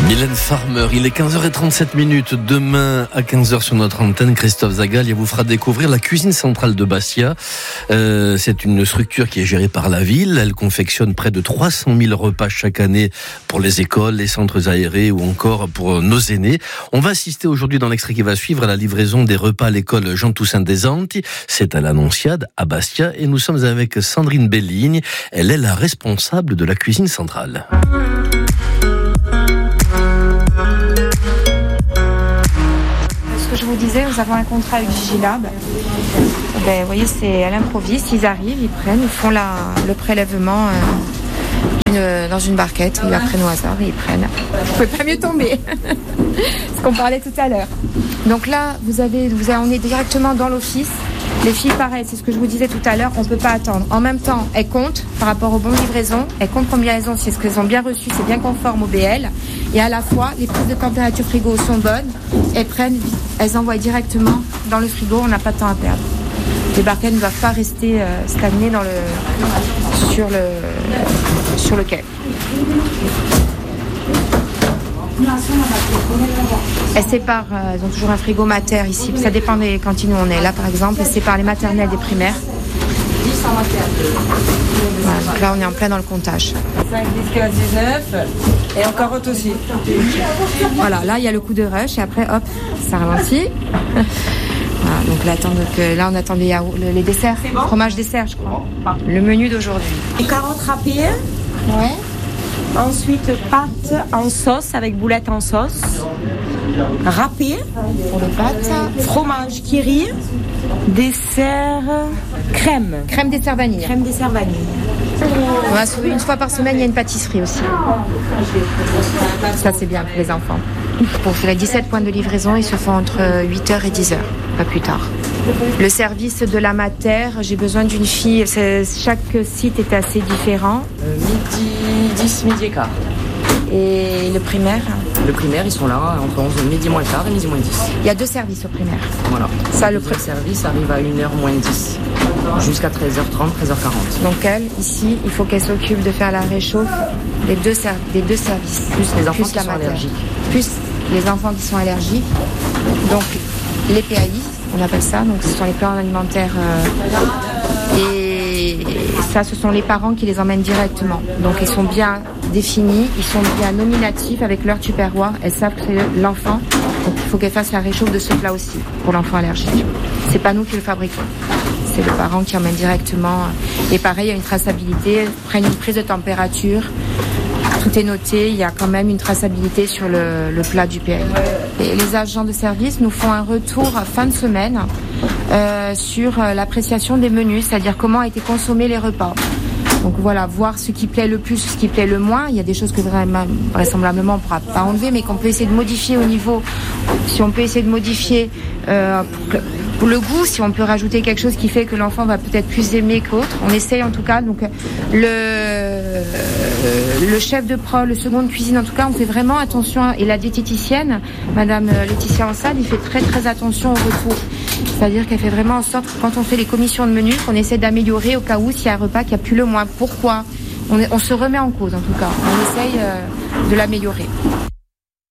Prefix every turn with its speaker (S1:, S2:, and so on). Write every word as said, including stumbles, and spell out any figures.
S1: Mylène Farmer, il est quinze heures trente-sept minutes. Demain à quinze heures sur notre antenne, Christophe Zagalia vous fera découvrir la cuisine centrale de Bastia. Euh, c'est une structure qui est gérée par la ville. Elle confectionne près de trois cent mille repas chaque année pour les écoles, les centres aérés ou encore pour nos aînés. On va assister aujourd'hui dans l'extrait qui va suivre à la livraison des repas à l'école Jean-Toussaint des Antilles. C'est à l'Annonciade, à Bastia, et nous sommes avec Sandrine Belligne. Elle est la responsable de la cuisine centrale.
S2: Je vous disais, nous avons un contrat avec Vigilab. Ben, vous voyez, c'est à l'improviste. Ils arrivent, ils prennent, ils font la, le prélèvement euh, une, dans une barquette. Ils la prennent au hasard et ils prennent. Vous ne pouvez pas mieux tomber. Ce qu'on parlait tout à l'heure. Donc là, vous avez, vous avez, on est directement dans l'office. Les filles, pareil, c'est ce que je vous disais tout à l'heure, on ne peut pas attendre. En même temps, elles comptent par rapport aux bonnes livraisons, elles comptent combien elles ont, si est-ce qu'elles ont bien reçu, c'est bien conforme au B L. Et à la fois, les prises de température frigo sont bonnes, elles prennent, elles envoient directement dans le frigo, on n'a pas de temps à perdre. Les barquettes ne doivent pas rester euh, stagnées dans le, sur, le, sur le quai. Elles séparent, euh, elles ont toujours un frigo mater ici, ça dépend des cantines où on est. Là par exemple, elles séparent les maternelles des primaires. Voilà, donc là on est en plein dans le comptage.
S3: cinq, dix, quinze, dix-neuf et encore autre aussi.
S2: Voilà, là il y a le coup de rush et après hop, ça ralentit. Voilà, donc là, attends, donc, euh, là on attend les, yaourts, les desserts, bon fromage dessert je crois. Le menu d'aujourd'hui.
S3: Les carottes râpées.
S2: Ouais.
S3: Ensuite, pâtes en sauce avec boulettes en sauce. Râpées.
S2: Pour les pâtes.
S3: Fromage kiri. Dessert. Crème.
S2: Crème dessert vanille.
S3: Crème dessert vanille.
S2: Ouais, une fois par semaine, il y a une pâtisserie aussi. Ça, c'est bien pour les enfants. Pour faire les dix-sept points de livraison, ils se font entre huit heures et dix heures, pas plus tard. Le service de la mater, j'ai besoin d'une fille. Chaque site est assez différent.
S4: Euh, midi dix, midi et quart.
S2: Et le primaire?
S4: Le primaire, ils sont là entre onze, midi moins quart et midi moins dix.
S2: Il y a deux services au primaire.
S4: Voilà.
S2: Ça,
S4: le
S2: le
S4: premier service arrive à une heure moins dix jusqu'à treize heures trente, treize heures quarante.
S2: Donc elle, ici, il faut qu'elle s'occupe de faire la réchauffe des deux, ser- des deux services.
S4: Plus les enfants
S2: plus
S4: qui
S2: la
S4: sont
S2: mater.
S4: allergiques.
S2: Plus les enfants qui sont allergiques. Donc les P A I, on appelle ça. Donc ce sont les plans alimentaires. Euh, et ça, ce sont les parents qui les emmènent directement. Donc ils sont bien définis, ils sont bien nominatifs avec leur tupperware. Elles savent que c'est l'enfant. Donc il faut qu'elles fassent la réchauffe de ce plat aussi pour l'enfant allergique. C'est pas nous qui le fabriquons. C'est le parent qui emmène directement. Et pareil, il y a une traçabilité. Prennent une prise de température. Tout est noté. Il y a quand même une traçabilité sur le, le plat du P A I. Et les agents de service nous font un retour fin de semaine euh, sur l'appréciation des menus, c'est-à-dire comment a été consommés les repas. Donc voilà, voir ce qui plaît le plus, ce qui plaît le moins. Il y a des choses que vraiment, vraisemblablement on ne pourra pas enlever, mais qu'on peut essayer de modifier au niveau, si on peut essayer de modifier euh, pour, que, pour le goût, si on peut rajouter quelque chose qui fait que l'enfant va peut-être plus aimer qu'autre. On essaye en tout cas. Donc le, le chef de pro, le second de cuisine, en tout cas, on fait vraiment attention. Et la diététicienne, Madame Laetitia Ansad, il fait très très attention au retour. C'est-à-dire qu'elle fait vraiment en sorte que quand on fait les commissions de menus, qu'on essaie d'améliorer au cas où s'il y a un repas qui a plus le moins. Pourquoi on, on se remet en cause en tout cas. On essaye euh, de l'améliorer.